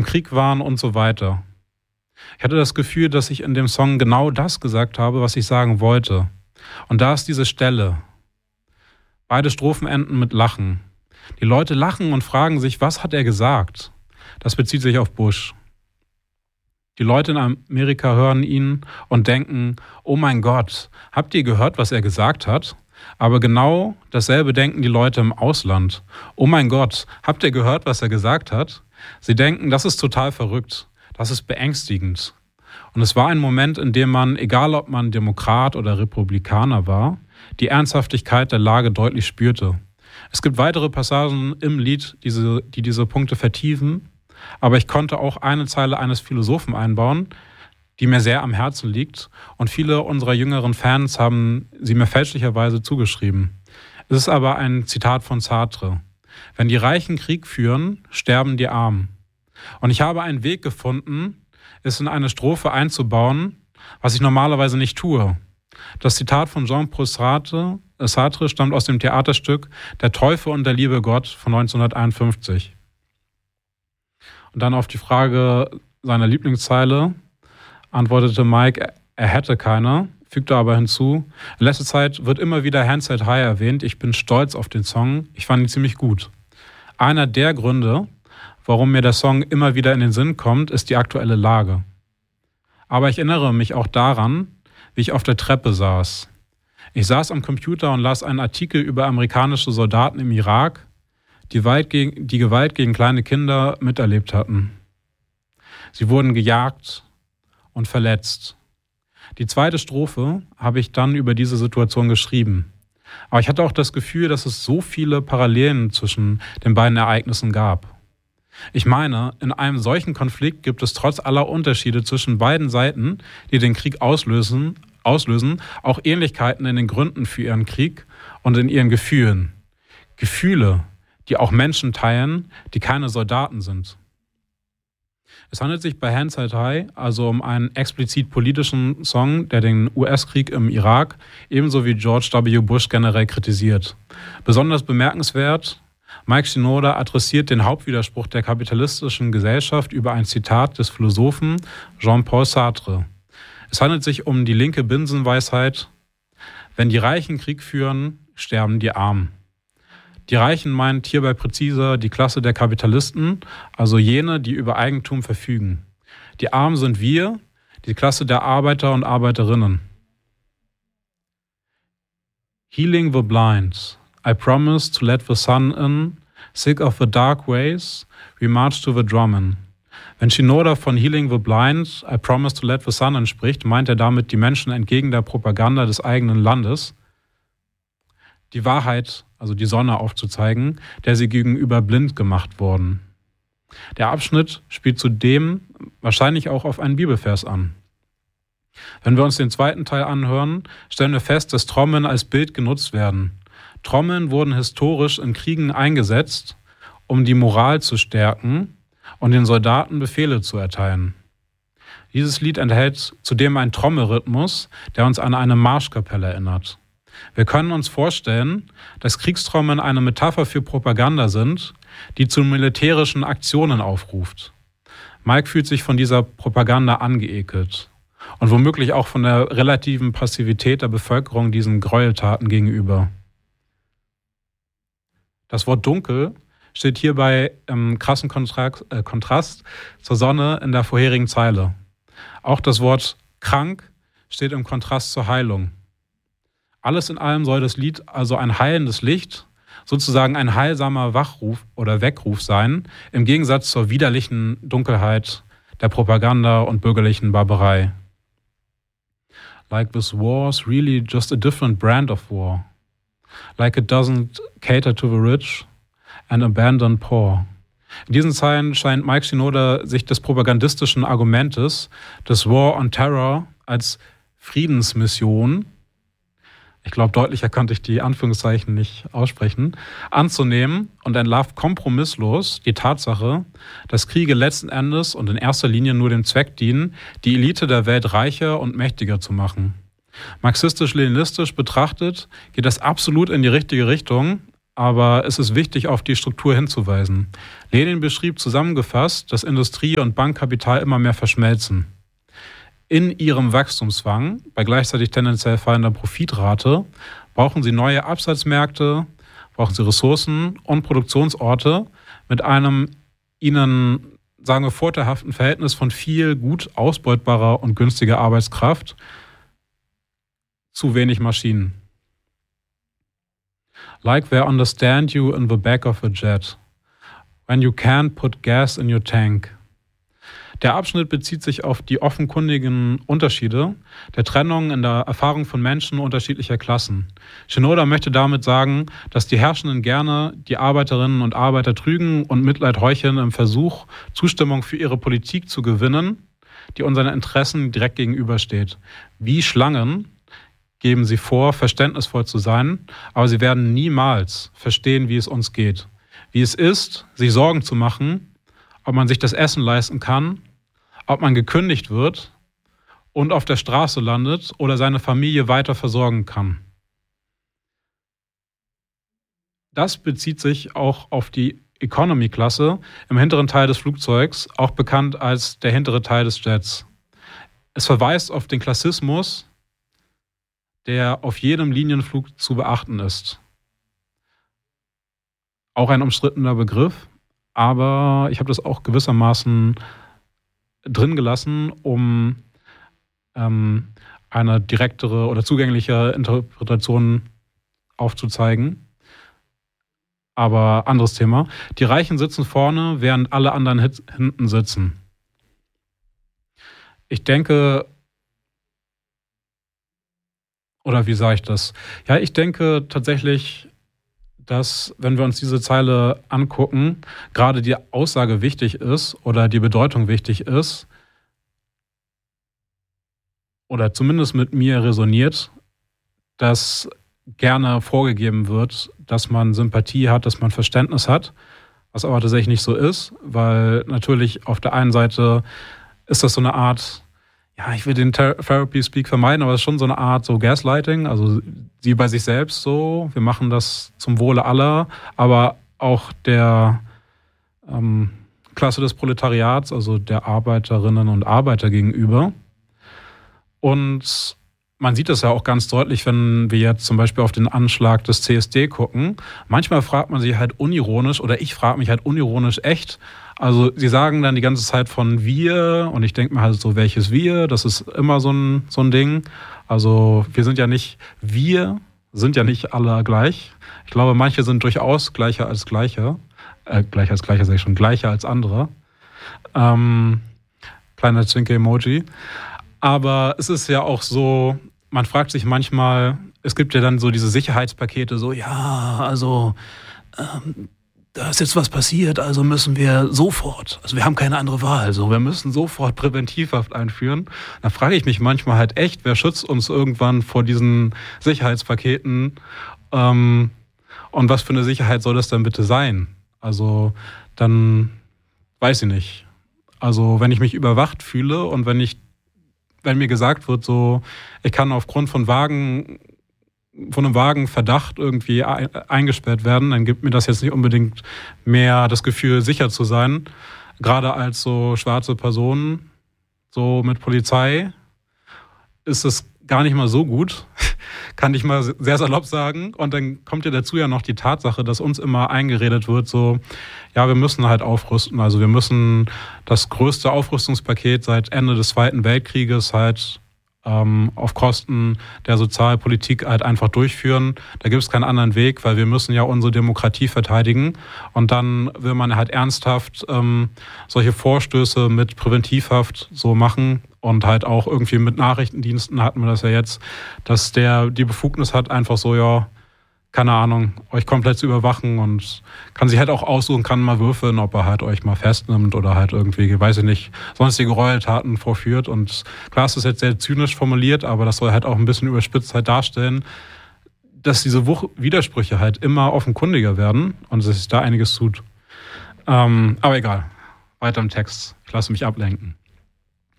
Krieg waren und so weiter. Ich hatte das Gefühl, dass ich in dem Song genau das gesagt habe, was ich sagen wollte. Und da ist diese Stelle. Beide Strophen enden mit Lachen. Die Leute lachen und fragen sich, was hat er gesagt? Das bezieht sich auf Bush. Die Leute in Amerika hören ihn und denken, oh mein Gott, habt ihr gehört, was er gesagt hat? Aber genau dasselbe denken die Leute im Ausland. Oh mein Gott, habt ihr gehört, was er gesagt hat? Sie denken, das ist total verrückt, das ist beängstigend. Und es war ein Moment, in dem man, egal ob man Demokrat oder Republikaner war, die Ernsthaftigkeit der Lage deutlich spürte. Es gibt weitere Passagen im Lied, die diese Punkte vertiefen, aber ich konnte auch eine Zeile eines Philosophen einbauen, die mir sehr am Herzen liegt, und viele unserer jüngeren Fans haben sie mir fälschlicherweise zugeschrieben. Es ist aber ein Zitat von Sartre. Wenn die Reichen Krieg führen, sterben die Armen. Und ich habe einen Weg gefunden, es in eine Strophe einzubauen, was ich normalerweise nicht tue. Das Zitat von Jean-Paul Sartre stammt aus dem Theaterstück Der Teufel und der liebe Gott von 1951. Und dann auf die Frage seiner Lieblingszeile antwortete Mike, er hätte keine, fügte aber hinzu, in letzter Zeit wird immer wieder Hands Held High erwähnt, ich bin stolz auf den Song, ich fand ihn ziemlich gut. Einer der Gründe, warum mir der Song immer wieder in den Sinn kommt, ist die aktuelle Lage. Aber ich erinnere mich auch daran, wie ich auf der Treppe saß. Ich saß am Computer und las einen Artikel über amerikanische Soldaten im Irak, die Gewalt gegen kleine Kinder miterlebt hatten. Sie wurden gejagt und verletzt. Die zweite Strophe habe ich dann über diese Situation geschrieben. Aber ich hatte auch das Gefühl, dass es so viele Parallelen zwischen den beiden Ereignissen gab. Ich meine, in einem solchen Konflikt gibt es trotz aller Unterschiede zwischen beiden Seiten, die den Krieg auslösen, auch Ähnlichkeiten in den Gründen für ihren Krieg und in ihren Gefühlen. Gefühle, die auch Menschen teilen, die keine Soldaten sind. Es handelt sich bei Hands Held High also um einen explizit politischen Song, der den US-Krieg im Irak ebenso wie George W. Bush generell kritisiert. Besonders bemerkenswert, Mike Shinoda adressiert den Hauptwiderspruch der kapitalistischen Gesellschaft über ein Zitat des Philosophen Jean-Paul Sartre. Es handelt sich um die linke Binsenweisheit: Wenn die Reichen Krieg führen, sterben die Armen. Die Reichen meint hierbei präziser die Klasse der Kapitalisten, also jene, die über Eigentum verfügen. Die Armen sind wir, die Klasse der Arbeiter und Arbeiterinnen. Healing the blind. I promise to let the sun in. Sick of the dark ways, we march to the drumming. Wenn Shinoda von Healing the blind, I promise to let the sun in spricht, meint er damit die Menschen entgegen der Propaganda des eigenen Landes, die Wahrheit, also die Sonne aufzuzeigen, der sie gegenüber blind gemacht wurden. Der Abschnitt spielt zudem wahrscheinlich auch auf einen Bibelvers an. Wenn wir uns den zweiten Teil anhören, stellen wir fest, dass Trommeln als Bild genutzt werden. Trommeln wurden historisch in Kriegen eingesetzt, um die Moral zu stärken und den Soldaten Befehle zu erteilen. Dieses Lied enthält zudem einen Trommelrhythmus, der uns an eine Marschkapelle erinnert. Wir können uns vorstellen, dass Kriegstrommeln eine Metapher für Propaganda sind, die zu militärischen Aktionen aufruft. Mike fühlt sich von dieser Propaganda angeekelt und womöglich auch von der relativen Passivität der Bevölkerung diesen Gräueltaten gegenüber. Das Wort dunkel steht hierbei im krassen Kontrast zur Sonne in der vorherigen Zeile. Auch das Wort krank steht im Kontrast zur Heilung. Alles in allem soll das Lied also ein heilendes Licht, sozusagen ein heilsamer Wachruf oder Weckruf sein, im Gegensatz zur widerlichen Dunkelheit der Propaganda und bürgerlichen Barbarei. Like this war's really just a different brand of war. Like it doesn't cater to the rich and abandon poor. In diesen Zeilen scheint Mike Shinoda sich des propagandistischen Argumentes des War on Terror als Friedensmission, ich glaube, deutlicher konnte ich die Anführungszeichen nicht aussprechen, anzunehmen und entlarvt kompromisslos die Tatsache, dass Kriege letzten Endes und in erster Linie nur dem Zweck dienen, die Elite der Welt reicher und mächtiger zu machen. Marxistisch-leninistisch betrachtet geht das absolut in die richtige Richtung, aber es ist wichtig, auf die Struktur hinzuweisen. Lenin beschrieb zusammengefasst, dass Industrie und Bankkapital immer mehr verschmelzen. In ihrem Wachstumswang, bei gleichzeitig tendenziell fallender Profitrate, brauchen sie neue Absatzmärkte, brauchen sie Ressourcen und Produktionsorte mit einem ihnen, sagen wir, vorteilhaften Verhältnis von viel gut ausbeutbarer und günstiger Arbeitskraft zu wenig Maschinen. Like they understand you in the back of a jet, when you can't put gas in your tank. Der Abschnitt bezieht sich auf die offenkundigen Unterschiede der Trennung in der Erfahrung von Menschen unterschiedlicher Klassen. Shinoda möchte damit sagen, dass die Herrschenden gerne die Arbeiterinnen und Arbeiter trügen und Mitleid heucheln im Versuch, Zustimmung für ihre Politik zu gewinnen, die unseren Interessen direkt gegenübersteht. Wie Schlangen geben sie vor, verständnisvoll zu sein, aber sie werden niemals verstehen, wie es uns geht. Wie es ist, sich Sorgen zu machen, ob man sich das Essen leisten kann, ob man gekündigt wird und auf der Straße landet oder seine Familie weiter versorgen kann. Das bezieht sich auch auf die Economy-Klasse im hinteren Teil des Flugzeugs, auch bekannt als der hintere Teil des Jets. Es verweist auf den Klassismus, der auf jedem Linienflug zu beachten ist. Auch ein umstrittener Begriff, aber ich habe das auch gewissermaßen drin gelassen, um eine direktere oder zugängliche Interpretation aufzuzeigen. Aber anderes Thema. Die Reichen sitzen vorne, während alle anderen hinten sitzen. Ich denke, oder wie sage ich das? Ja, ich denke tatsächlich, dass, wenn wir uns diese Zeile angucken, gerade die Aussage wichtig ist oder die Bedeutung wichtig ist oder zumindest mit mir resoniert, dass gerne vorgegeben wird, dass man Sympathie hat, dass man Verständnis hat, was aber tatsächlich nicht so ist, weil natürlich auf der einen Seite ist das so eine Art, ja, ich will den Therapy-Speak vermeiden, aber es ist schon so eine Art so Gaslighting, also sie bei sich selbst so, wir machen das zum Wohle aller, aber auch der Klasse des Proletariats, also der Arbeiterinnen und Arbeiter gegenüber. Und man sieht es ja auch ganz deutlich, wenn wir jetzt zum Beispiel auf den Anschlag des CSD gucken. Manchmal fragt man sich halt unironisch, oder ich frage mich halt unironisch echt. Also sie sagen dann die ganze Zeit von wir, und ich denke mir halt so, welches wir? Das ist immer so ein Ding. Also wir sind ja nicht alle gleich. Ich glaube, manche sind durchaus gleicher als gleiche. Gleicher sage ich schon, gleicher als andere. Kleiner Zwinker-Emoji. Aber es ist ja auch so, man fragt sich manchmal, es gibt ja dann so diese Sicherheitspakete, so, ja, also da ist jetzt was passiert, also müssen wir sofort, also wir haben keine andere Wahl, so, wir müssen sofort Präventivhaft einführen. Da frage ich mich manchmal halt echt, wer schützt uns irgendwann vor diesen Sicherheitspaketen und was für eine Sicherheit soll das dann bitte sein? Also dann weiß ich nicht. Also wenn ich mich überwacht fühle und wenn mir gesagt wird, so, ich kann aufgrund von einem vagen Verdacht irgendwie eingesperrt werden, dann gibt mir das jetzt nicht unbedingt mehr das Gefühl, sicher zu sein. Gerade als so schwarze Person, so mit Polizei, ist es gar nicht mal so gut, kann ich mal sehr salopp sagen. Und dann kommt ja dazu ja noch die Tatsache, dass uns immer eingeredet wird, so, ja, wir müssen halt aufrüsten. Also wir müssen das größte Aufrüstungspaket seit Ende des Zweiten Weltkrieges halt auf Kosten der Sozialpolitik halt einfach durchführen. Da gibt es keinen anderen Weg, weil wir müssen ja unsere Demokratie verteidigen. Und dann will man halt ernsthaft solche Vorstöße mit Präventivhaft so machen. Und halt auch irgendwie mit Nachrichtendiensten hatten wir das ja jetzt, dass der die Befugnis hat, einfach so, ja, keine Ahnung, euch komplett zu überwachen und kann sich halt auch aussuchen, kann mal würfeln, ob er halt euch mal festnimmt oder halt irgendwie, weiß ich nicht, sonstige Gräueltaten vorführt. Und klar, es ist jetzt sehr zynisch formuliert, aber das soll halt auch ein bisschen überspitzt halt darstellen, dass diese Widersprüche halt immer offenkundiger werden und dass sich da einiges tut. Aber egal, weiter im Text. Ich lasse mich ablenken.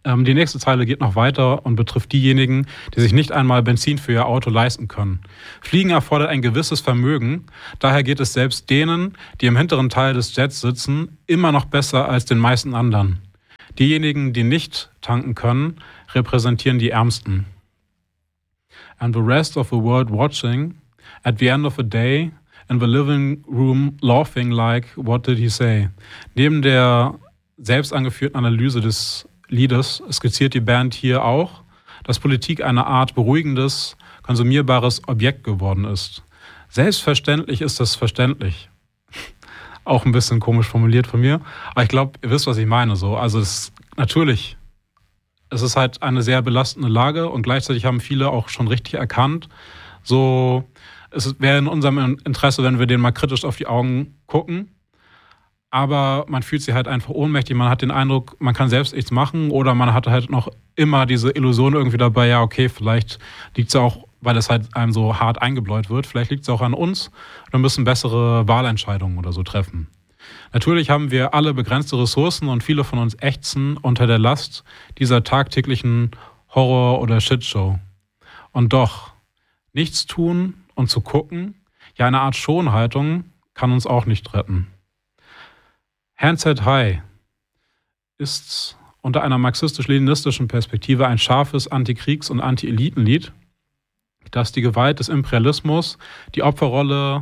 Die nächste Zeile geht noch weiter und betrifft diejenigen, die sich nicht einmal Benzin für ihr Auto leisten können. Fliegen erfordert ein gewisses Vermögen. Daher geht es selbst denen, die im hinteren Teil des Jets sitzen, immer noch besser als den meisten anderen. Diejenigen, die nicht tanken können, repräsentieren die Ärmsten. And the rest of the world watching, at the end of the day, in the living room laughing like, what did he say? Neben der selbst angeführten Analyse des Liedes skizziert die Band hier auch, dass Politik eine Art beruhigendes, konsumierbares Objekt geworden ist. Selbstverständlich ist das verständlich. Auch ein bisschen komisch formuliert von mir, aber ich glaube, ihr wisst, was ich meine. So. Also natürlich, es ist halt eine sehr belastende Lage und gleichzeitig haben viele auch schon richtig erkannt, so, es wäre in unserem Interesse, wenn wir denen mal kritisch auf die Augen gucken. Aber man fühlt sich halt einfach ohnmächtig, man hat den Eindruck, man kann selbst nichts machen oder man hat halt noch immer diese Illusion irgendwie dabei, ja okay, vielleicht liegt es ja auch, weil es halt einem so hart eingebläut wird, vielleicht liegt es auch an uns und wir müssen bessere Wahlentscheidungen oder so treffen. Natürlich haben wir alle begrenzte Ressourcen und viele von uns ächzen unter der Last dieser tagtäglichen Horror- oder Shitshow. Und doch, nichts tun und zu gucken, ja eine Art Schonhaltung kann uns auch nicht retten. Hands Held High ist unter einer marxistisch-leninistischen Perspektive ein scharfes Antikriegs- und Anti-Elitenlied, das die Gewalt des Imperialismus, die Opferrolle,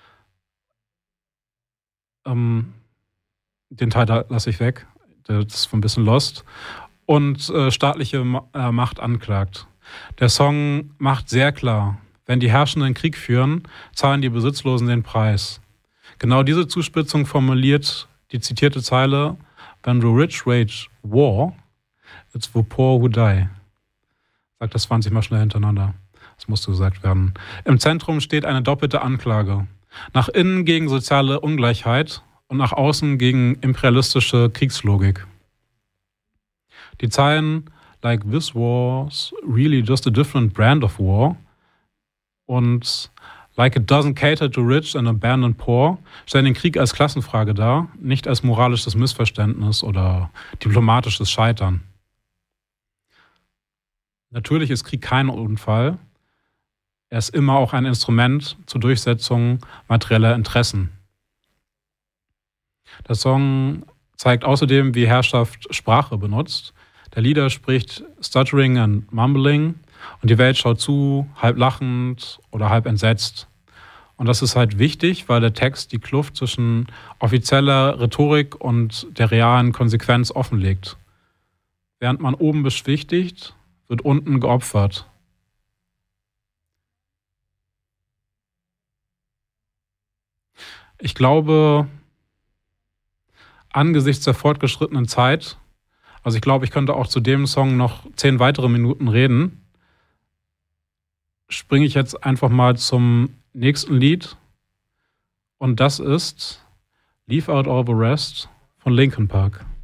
den Teil da lasse ich weg, das ist ein bisschen lost, und staatliche Macht anklagt. Der Song macht sehr klar, wenn die Herrschenden Krieg führen, zahlen die Besitzlosen den Preis. Genau diese Zuspitzung formuliert die zitierte Zeile, when the rich wage war, it's the poor who die. Sagt das 20 Mal schnell hintereinander. Das musste gesagt werden. Im Zentrum steht eine doppelte Anklage. Nach innen gegen soziale Ungleichheit und nach außen gegen imperialistische Kriegslogik. Die Zeilen like this war's really just a different brand of war und like it doesn't cater to rich and abandon poor stellen den Krieg als Klassenfrage dar, nicht als moralisches Missverständnis oder diplomatisches Scheitern. Natürlich ist Krieg kein Unfall. Er ist immer auch ein Instrument zur Durchsetzung materieller Interessen. Der Song zeigt außerdem, wie Herrschaft Sprache benutzt. Der Leader spricht Stuttering and Mumbling und die Welt schaut zu, halb lachend oder halb entsetzt. Und das ist halt wichtig, weil der Text die Kluft zwischen offizieller Rhetorik und der realen Konsequenz offenlegt. Während man oben beschwichtigt, wird unten geopfert. Ich glaube, angesichts der fortgeschrittenen Zeit, also ich glaube, ich könnte auch zu dem Song noch 10 weitere Minuten reden, springe ich jetzt einfach mal zum nächsten Lied und das ist Leave Out All the Rest von Linkin Park.